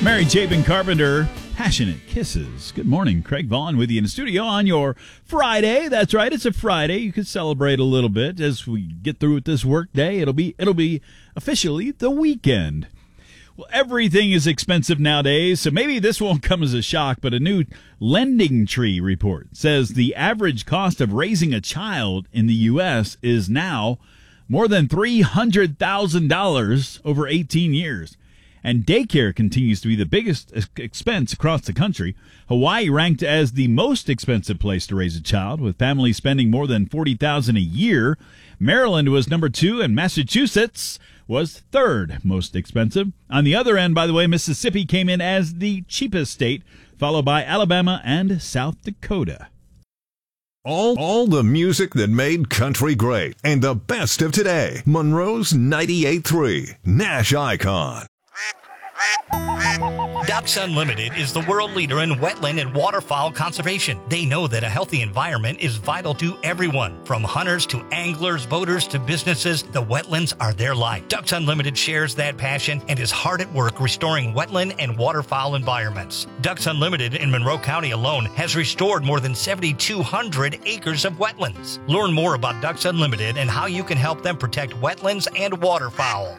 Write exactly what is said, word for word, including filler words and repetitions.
Mary Chapin Carpenter, Passionate Kisses. Good morning. Craig Vaughn with you in the studio on your Friday. That's right, it's a Friday. You could celebrate a little bit as we get through with this work day. It'll be it'll be officially the weekend. Well, everything is expensive nowadays, so maybe this won't come as a shock, but a new Lending Tree report says the average cost of raising a child in the U S is now more than three hundred thousand dollars over eighteen years. And daycare continues to be the biggest expense across the country. Hawaii ranked as the most expensive place to raise a child, with families spending more than forty thousand dollars a year. Maryland was number two, and Massachusetts was third most expensive. On the other end, by the way, Mississippi came in as the cheapest state, followed by Alabama and South Dakota. All, all the music that made country great, and the best of today. Monroe's ninety-eight point three, Nash Icon. Ducks Unlimited is the world leader in wetland and waterfowl conservation. They know that a healthy environment is vital to everyone. From hunters to anglers, boaters to businesses, the wetlands are their life. Ducks Unlimited shares that passion and is hard at work restoring wetland and waterfowl environments. Ducks Unlimited in Monroe County alone has restored more than seven thousand two hundred acres of wetlands. Learn more about Ducks Unlimited and how you can help them protect wetlands and waterfowl.